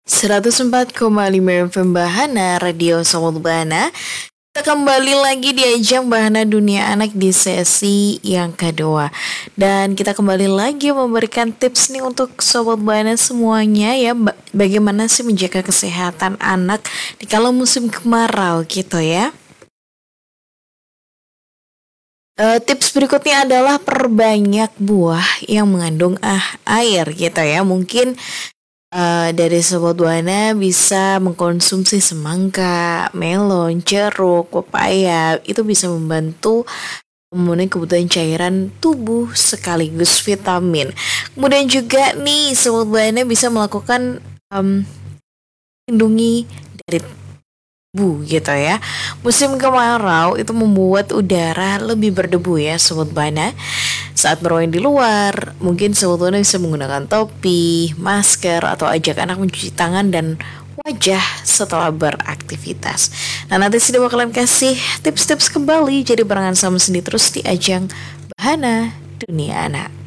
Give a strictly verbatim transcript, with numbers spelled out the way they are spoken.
seratus empat koma lima F M Bahana Radio Sobat Bahana. Kita kembali lagi di ajang Bahana Dunia Anak di sesi yang kedua. Dan kita kembali lagi memberikan tips nih untuk Sobat Bahana semuanya ya, ba- bagaimana sih menjaga kesehatan anak di kala musim kemarau gitu ya. Eh, tips berikutnya adalah perbanyak buah yang mengandung ah air gitu ya. Mungkin eh, dari Sobat Buana bisa mengkonsumsi semangka, melon, jeruk, pepaya. Itu bisa membantu memenuhi kebutuhan cairan tubuh sekaligus vitamin. Kemudian juga nih Sobat Buana bisa melakukan em, lindungi dari debu gitu ya. Musim kemarau itu membuat udara lebih berdebu ya Sobat Bana. Saat bermain di luar, mungkin Sobat Bana bisa menggunakan topi, masker, atau ajak anak mencuci tangan dan wajah setelah beraktivitas. Nah nanti sudah bakalan kasih tips-tips kembali, jadi barengan sama sendiri terus di ajang Bahana Dunia Anak.